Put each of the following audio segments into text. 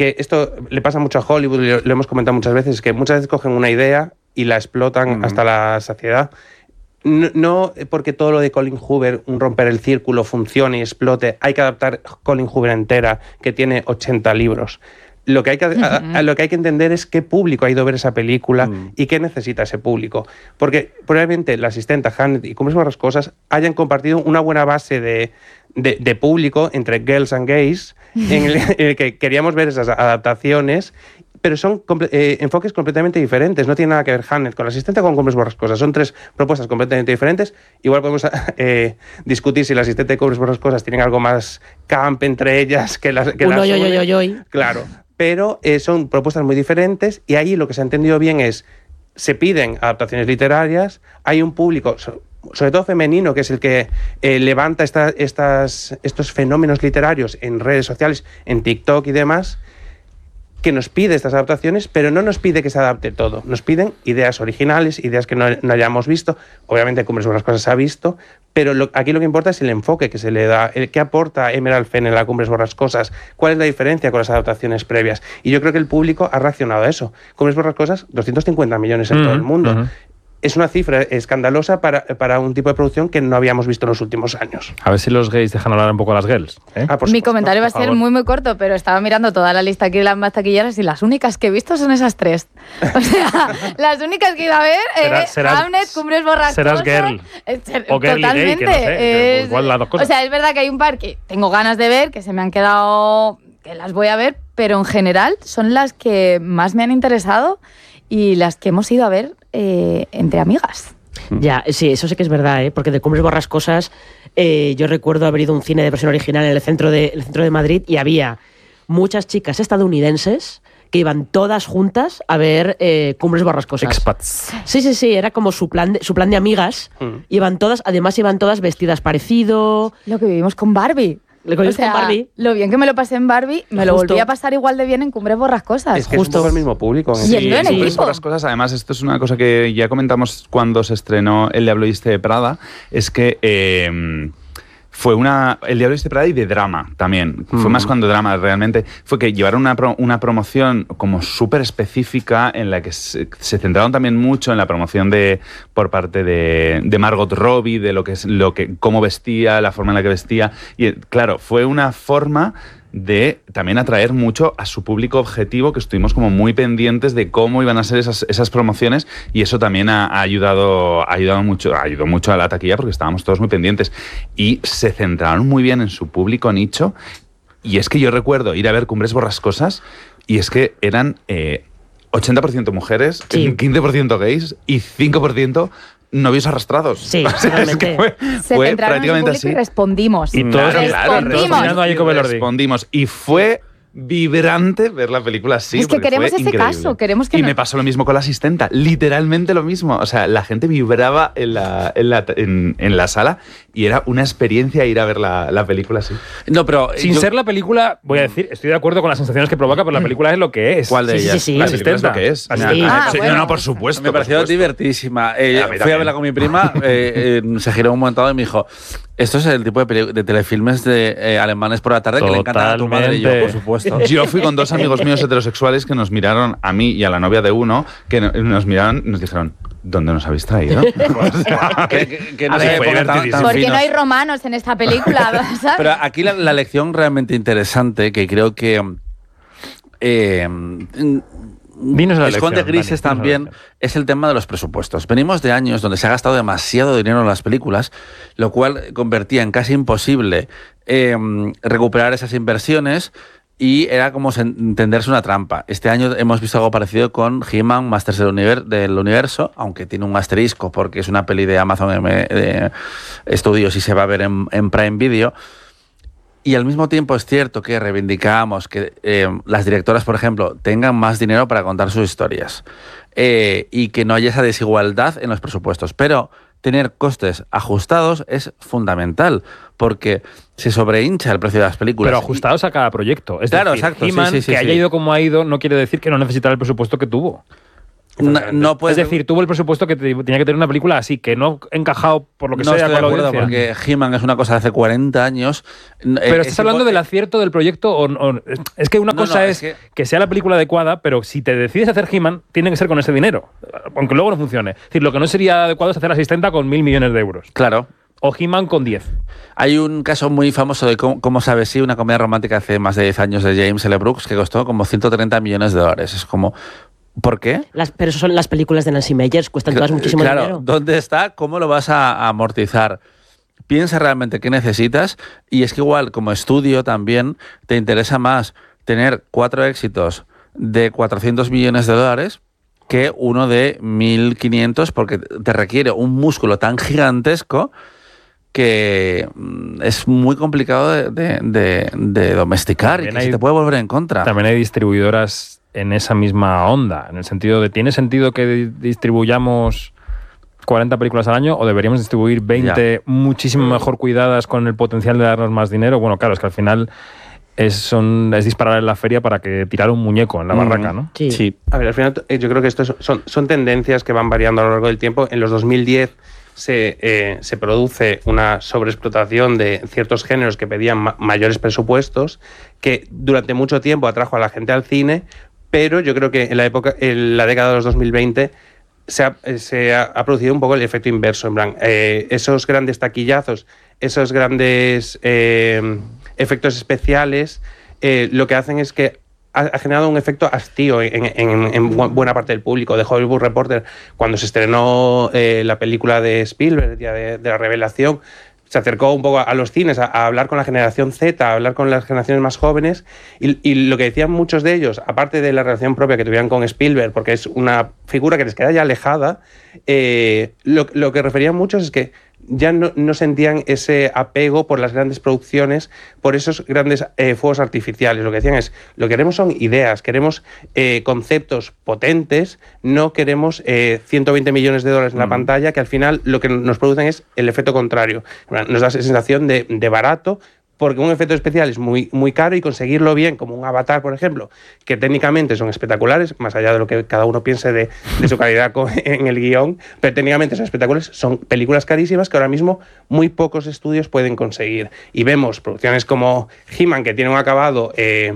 que esto le pasa mucho a Hollywood, lo hemos comentado muchas veces, que muchas veces cogen una idea y la explotan hasta la saciedad. No porque todo lo de Colin Hoover, un romper el círculo, funcione y explote, hay que adaptar Colin Hoover entera, que tiene 80 libros. Lo que hay que entender es qué público ha ido a ver esa película y qué necesita ese público. Porque probablemente la asistenta Hamnet y Cumbres Borrascosas hayan compartido una buena base de público entre girls and gays en el que queríamos ver esas adaptaciones, pero son enfoques completamente diferentes. No tiene nada que ver Hamnet con la asistente o con Cumbres Borrascosas. Son tres propuestas completamente diferentes. Igual podemos discutir si la asistente y Cumbres Borrascosas tienen algo más camp entre ellas que las Claro. Pero son propuestas muy diferentes y ahí lo que se ha entendido bien es, se piden adaptaciones literarias, hay un público, sobre todo femenino, que es el que levanta estos fenómenos literarios en redes sociales, en TikTok y demás, que nos pide estas adaptaciones, pero no nos pide que se adapte todo. Nos piden ideas originales, ideas que no hayamos visto. Obviamente, Cumbres Borrascosas se ha visto, pero aquí lo que importa es el enfoque que se le da, el que aporta Emerald Fennell en la Cumbres Borrascosas, cuál es la diferencia con las adaptaciones previas. Y yo creo que el público ha reaccionado a eso. Cumbres Borrascosas, 250 millones en todo el mundo. Es una cifra escandalosa para un tipo de producción que no habíamos visto en los últimos años. A ver si los gays dejan hablar un poco a las girls. Mi comentario va a ser muy, muy corto, pero estaba mirando toda la lista aquí de las más taquilleras y las únicas que he visto son esas tres. O sea, las únicas que iba a ver, Hamnet, Cumbres Borrascosas... Serás girl. O girly gay, que no sé. Igual las dos cosas. O sea, es verdad que hay un par que tengo ganas de ver, que se me han quedado... que las voy a ver, pero en general son las que más me han interesado y las que hemos ido a ver entre amigas. Ya, sí, eso sí que es verdad, porque de Cumbres Borrascosas yo recuerdo haber ido a un cine de versión original en el centro de Madrid y había muchas chicas estadounidenses que iban todas juntas a ver Cumbres Borrascosas. Expats. Sí, era como su plan de amigas. Iban todas vestidas parecido. Lo que vivimos con Barbie. O sea, con Barbie. Lo bien que me lo pasé en Barbie, me lo volví a pasar igual de bien en Cumbres Borrascosas. Es que es un poco el mismo público. Sí, en Cumbres Borrascosas, además, esto es una cosa que ya comentamos cuando se estrenó El Diablo Viste de Prada, es que fue El Diablo Viste de Prada y de drama también. Fue más cuando drama, realmente. Fue que llevaron una promoción como súper específica en la que se centraron también mucho en la promoción por parte de Margot Robbie, de cómo vestía, la forma en la que vestía. Y claro, fue una forma de también atraer mucho a su público objetivo, que estuvimos como muy pendientes de cómo iban a ser esas promociones, y eso también ayudó mucho a la taquilla, porque estábamos todos muy pendientes y se centraron muy bien en su público nicho. Y es que yo recuerdo ir a ver Cumbres Borrascosas y es que eran 80% mujeres, 15% gays y 5% novios arrastrados. Sí, o sea, es que fue prácticamente así. Y respondimos. Y todos respondimos. Y fue vibrante ver la película así. Es que queremos ese caso. Y me pasó lo mismo con la asistenta. Literalmente lo mismo. O sea, la gente vibraba en la sala y era una experiencia ir a ver la película así. No, pero sin ser la película, voy a decir, estoy de acuerdo con las sensaciones que provoca, pero la película es lo que es. ¿Cuál de ellas? Sí. La asistenta es lo que es. Bueno. No, por supuesto. Me pareció divertidísima. Fui a verla con mi prima, se giró un montón y me dijo: esto es el tipo de telefilmes de alemanes por la tarde que le encantan a tu madre y yo, por supuesto. Yo fui con dos amigos míos heterosexuales que nos miraron, a mí y a la novia de uno, que nos miraron y nos dijeron: ¿dónde nos habéis traído? que no sé, porque no hay romanos en esta película, ¿sabes? Pero aquí la lección realmente interesante, que creo que esconde grises también, es el tema de los presupuestos. Venimos de años donde se ha gastado demasiado dinero en las películas, lo cual convertía en casi imposible recuperar esas inversiones, y era como entenderse una trampa. Este año hemos visto algo parecido con He-Man, Masters del Universo, aunque tiene un asterisco porque es una peli de Amazon Studios y se va a ver en Prime Video. Y al mismo tiempo es cierto que reivindicamos que las directoras, por ejemplo, tengan más dinero para contar sus historias y que no haya esa desigualdad en los presupuestos. Pero tener costes ajustados es fundamental, porque se sobrehincha el precio de las películas. Pero ajustados a cada proyecto. Es claro, decir, exacto. He-Man, que haya ido como ha ido, no quiere decir que no necesitara el presupuesto que tuvo. No puedes... Es decir, tuvo el presupuesto que tenía que tener una película así, que no ha encajado por lo que sea estoy con de la acuerdo, audiencia. porque He-Man es una cosa de hace 40 años. Pero estás hablando del acierto del proyecto es que una cosa es que sea la película adecuada, pero si te decides hacer He-Man, tiene que ser con ese dinero, aunque luego no funcione. Es decir, lo que no sería adecuado es hacer Asistenta con 1.000 millones de euros. Claro. O He-Man con 10. Hay un caso muy famoso de Cómo sabes si, una comedia romántica hace más de 10 años de James L. Brooks, que costó como $130 millones. Es como... ¿Por qué? Pero eso son las películas de Nancy Meyers, cuestan todas muchísimo dinero. Claro, ¿dónde está? ¿Cómo lo vas a amortizar? Piensa realmente qué necesitas, y es que igual como estudio también te interesa más tener 4 éxitos de $400 millones que uno de 1.500, porque te requiere un músculo tan gigantesco que es muy complicado de domesticar también, y que se te puede volver en contra. También hay distribuidoras en esa misma onda, en el sentido de, ¿tiene sentido que distribuyamos 40 películas al año o deberíamos distribuir 20 muchísimo mejor cuidadas con el potencial de darnos más dinero? Bueno, claro, es que al final es disparar en la feria para que tirar un muñeco en la barraca, ¿no? Sí. A ver, al final yo creo que esto son tendencias que van variando a lo largo del tiempo. En los 2010 se produce una sobreexplotación de ciertos géneros que pedían mayores presupuestos, que durante mucho tiempo atrajo a la gente al cine, pero yo creo que en la década de los 2020 se ha producido un poco el efecto inverso. En plan, esos grandes taquillazos, esos grandes efectos especiales, lo que hacen es que ha generado un efecto hastío en buena parte del público. De Hollywood Reporter, cuando se estrenó la película de Spielberg, Día de la Revelación, se acercó un poco a los cines, a hablar con la generación Z, a hablar con las generaciones más jóvenes, y lo que decían muchos de ellos, aparte de la relación propia que tuvieran con Spielberg, porque es una figura que les queda ya alejada, lo que referían muchos es que ya no sentían ese apego por las grandes producciones, por esos grandes fuegos artificiales. Lo que decían es, lo que queremos son ideas, queremos conceptos potentes, no queremos $120 millones en la pantalla, que al final lo que nos producen es el efecto contrario. Nos da esa sensación de barato, porque un efecto especial es muy, muy caro, y conseguirlo bien, como un Avatar, por ejemplo, que técnicamente son espectaculares, más allá de lo que cada uno piense de su calidad en el guión, pero técnicamente son espectaculares, son películas carísimas que ahora mismo muy pocos estudios pueden conseguir. Y vemos producciones como He-Man, que tiene un acabado...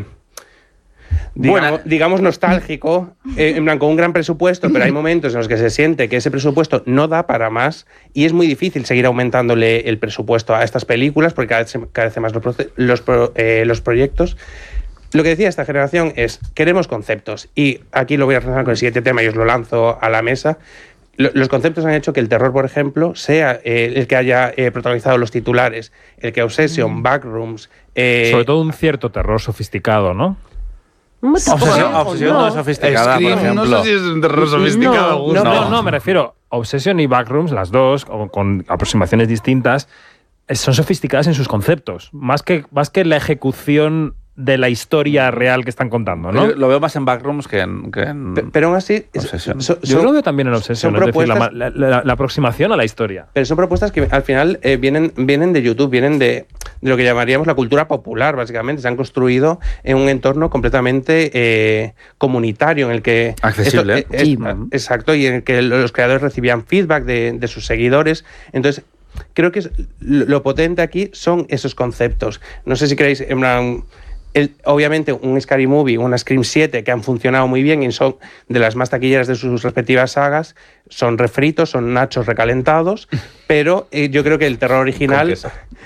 digamos nostálgico, en plan, con un gran presupuesto, pero hay momentos en los que se siente que ese presupuesto no da para más, y es muy difícil seguir aumentándole el presupuesto a estas películas porque cada vez carecen más los proyectos. Lo que decía esta generación es, queremos conceptos, y aquí lo voy a relacionar con el siguiente tema y os lo lanzo a la mesa. Los conceptos han hecho que el terror, por ejemplo, sea el que haya protagonizado los titulares, el que Obsession, Backrooms... Sobre todo un cierto terror sofisticado, ¿no? Obsesión no es sofisticada, por ejemplo. No sé si es un terror sofisticado. No, me refiero a Obsession y Backrooms, las dos, con aproximaciones distintas, son sofisticadas en sus conceptos, más que la ejecución de la historia real que están contando, ¿no? Lo veo más en Backrooms que en pero aún así... Obsession. Yo lo veo también en Obsession, es decir, la aproximación a la historia. Pero son propuestas que al final vienen de YouTube, vienen de lo que llamaríamos la cultura popular, básicamente. Se han construido en un entorno completamente comunitario, en el que... accesible. Exacto, y en el que los creadores recibían feedback de sus seguidores. Entonces, creo que lo potente aquí son esos conceptos. No sé si queréis... obviamente un Scary Movie, una Scream 7 que han funcionado muy bien y son de las más taquilleras de sus respectivas sagas, son refritos, son nachos recalentados, pero yo creo que el terror original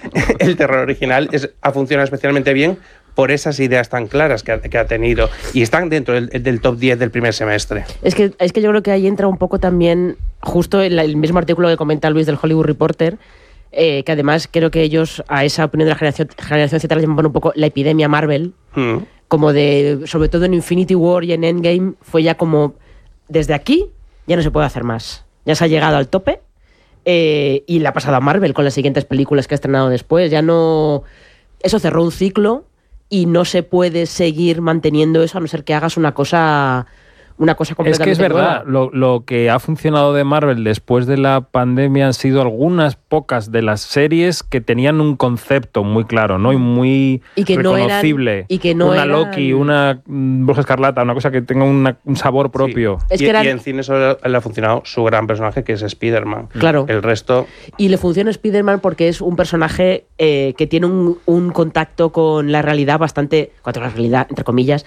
ha funcionado especialmente bien por esas ideas tan claras que ha tenido, y están dentro del top 10 del primer semestre. Es que yo creo que ahí entra un poco también, justo el mismo artículo que comenta Luis del Hollywood Reporter, que además creo que ellos a esa opinión de la generación Z le llaman un poco la epidemia Marvel, como de, sobre todo en Infinity War y en Endgame, fue ya como, desde aquí ya no se puede hacer más, ya se ha llegado al tope, y le ha pasado a Marvel con las siguientes películas que ha estrenado después, ya no, eso cerró un ciclo y no se puede seguir manteniendo eso a no ser que hagas una cosa una cosa completamente Es que es verdad, nueva. lo que ha funcionado de Marvel después de la pandemia han sido algunas pocas de las series que tenían un concepto muy claro, ¿no? Y muy reconocible. Una Loki, una Bruja Escarlata, una cosa que tenga un sabor propio. Sí. Y en cine solo le ha funcionado su gran personaje, que es Spider-Man. Claro. El resto... Y le funciona Spider-Man porque es un personaje que tiene un contacto con la realidad bastante... Con la realidad, entre comillas,